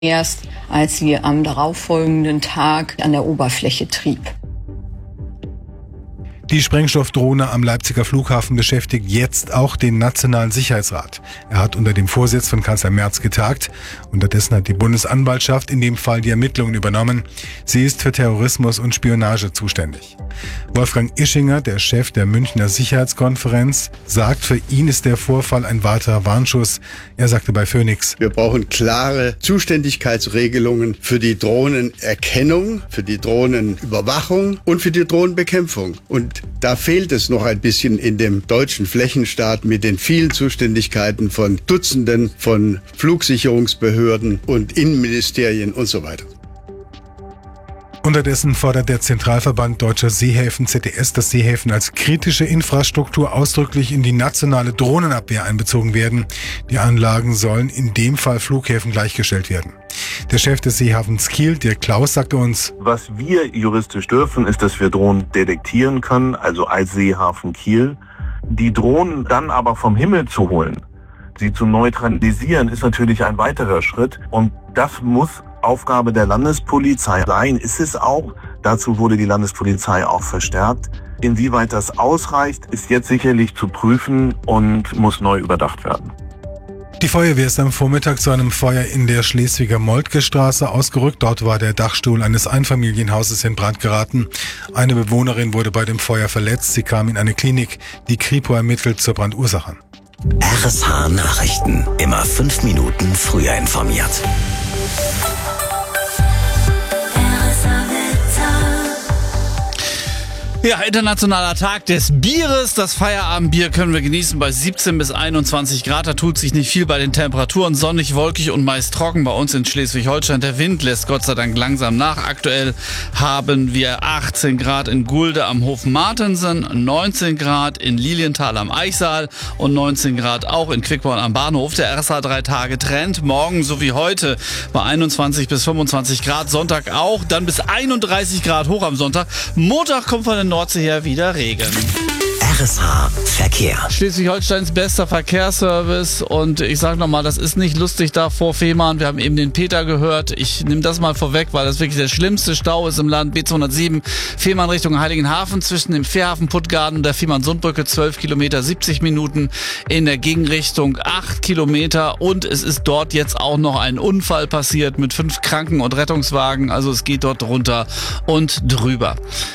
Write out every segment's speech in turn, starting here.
erst als sie am darauffolgenden Tag an der Oberfläche trieb. Die Sprengstoffdrohne am Leipziger Flughafen beschäftigt jetzt auch den Nationalen Sicherheitsrat. Er hat unter dem Vorsitz von Kanzler Merz getagt. Unterdessen hat die Bundesanwaltschaft in dem Fall die Ermittlungen übernommen. Sie ist für Terrorismus und Spionage zuständig. Wolfgang Ischinger, der Chef der Münchner Sicherheitskonferenz, sagt, für ihn ist der Vorfall ein weiterer Warnschuss. Er sagte bei Phoenix: Wir brauchen klare Zuständigkeitsregelungen für die Drohnenerkennung, für die Drohnenüberwachung und für die Drohnenbekämpfung. Und da fehlt es noch ein bisschen in dem deutschen Flächenstaat mit den vielen Zuständigkeiten von Dutzenden von Flugsicherungsbehörden und Innenministerien und so weiter. Unterdessen fordert der Zentralverband Deutscher Seehäfen ZDS, dass Seehäfen als kritische Infrastruktur ausdrücklich in die nationale Drohnenabwehr einbezogen werden. Die Anlagen sollen in dem Fall Flughäfen gleichgestellt werden. Der Chef des Seehafens Kiel, Dirk Klaus, sagte uns: Was wir juristisch dürfen, ist, dass wir Drohnen detektieren können, also als Seehafen Kiel. Die Drohnen dann aber vom Himmel zu holen, sie zu neutralisieren, ist natürlich ein weiterer Schritt. Und das muss Aufgabe der Landespolizei sein, ist es auch. Dazu wurde die Landespolizei auch verstärkt. Inwieweit das ausreicht, ist jetzt sicherlich zu prüfen und muss neu überdacht werden. Die Feuerwehr ist am Vormittag zu einem Feuer in der Schleswiger-Moltke-Straße ausgerückt. Dort war der Dachstuhl eines Einfamilienhauses in Brand geraten. Eine Bewohnerin wurde bei dem Feuer verletzt. Sie kam in eine Klinik. Die Kripo ermittelt zur Brandursache. RSH Nachrichten. Immer 5 Minuten früher informiert. Ja, internationaler Tag des Bieres. Das Feierabendbier können wir genießen bei 17 bis 21 Grad. Da tut sich nicht viel bei den Temperaturen. Sonnig, wolkig und meist trocken bei uns in Schleswig-Holstein. Der Wind lässt Gott sei Dank langsam nach. Aktuell haben wir 18 Grad in Gulde am Hof Martensen, 19 Grad in Lilienthal am Eichsal und 19 Grad auch in Quickborn am Bahnhof. Der RSH 3-Tage-Trend morgen sowie heute bei 21 bis 25 Grad. Sonntag auch, dann bis 31 Grad hoch am Sonntag. Montag kommt von der Nordsee her wieder Regen. RSH Verkehr. Schleswig-Holsteins bester Verkehrsservice und ich sage nochmal, das ist nicht lustig da vor Fehmarn. Wir haben eben den Peter gehört. Ich nehme das mal vorweg, weil das wirklich der schlimmste Stau ist im Land. B207 Fehmarn Richtung Heiligenhafen zwischen dem Fährhafen Puttgarden und der Fehmarn-Sundbrücke 12 Kilometer, 70 Minuten. In der Gegenrichtung 8 Kilometer und es ist dort jetzt auch noch ein Unfall passiert mit 5 Kranken- und Rettungswagen. Also es geht dort drunter und drüber.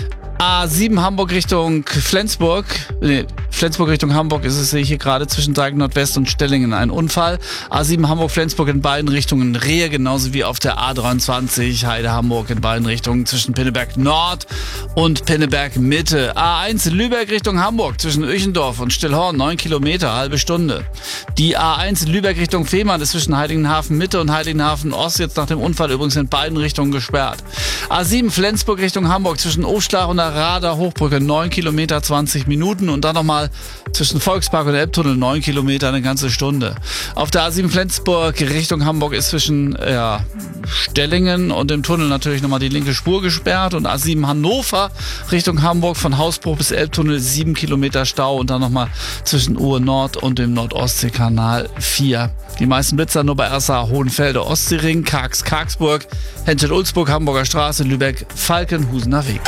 A7 Hamburg Richtung Flensburg. Flensburg Richtung Hamburg ist es, sehe ich hier gerade, zwischen Deigen Nordwest und Stellingen ein Unfall. A7 Hamburg-Flensburg in beiden Richtungen Rehe, genauso wie auf der A23 Heide-Hamburg in beiden Richtungen zwischen Pinneberg Nord und Pinneberg Mitte. A1 Lübeck Richtung Hamburg zwischen Öchendorf und Stillhorn 9 Kilometer, halbe Stunde. Die A1 Lübeck Richtung Fehmarn ist zwischen Heiligenhafen Mitte und Heiligenhafen Ost jetzt nach dem Unfall übrigens in beiden Richtungen gesperrt. A7 Flensburg Richtung Hamburg zwischen Ofschlag und der Rader Hochbrücke 9 Kilometer, 20 Minuten und dann nochmal zwischen Volkspark und Elbtunnel 9 Kilometer, eine ganze Stunde. Auf der A7 Flensburg Richtung Hamburg ist zwischen Stellingen und dem Tunnel natürlich nochmal die linke Spur gesperrt und A7 Hannover Richtung Hamburg von Hausbruch bis Elbtunnel 7 Kilometer Stau und dann nochmal zwischen Uhr Nord und dem Nordostseekanal 4. Die meisten Blitzer nur bei RSH Hohenfelde Ostseering, Kargsburg, Henschel-Ulzburg, Hamburger Straße, Lübeck, Falkenhusener Weg.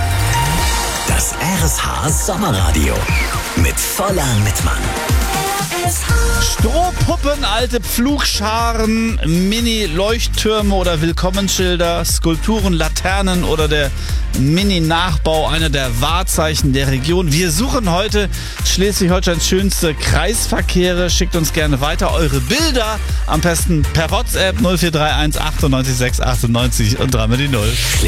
Das RSH Sommerradio mit Voller Mittmann. Strohpuppen, alte Pflugscharen, Mini-Leuchttürme oder Willkommensschilder, Skulpturen, Laternen oder der Mini-Nachbau einer der Wahrzeichen der Region. Wir suchen heute Schleswig-Holsteins schönste Kreisverkehre. Schickt uns gerne weiter eure Bilder, am besten per WhatsApp 0431 98 6 98 und dreimal die 0.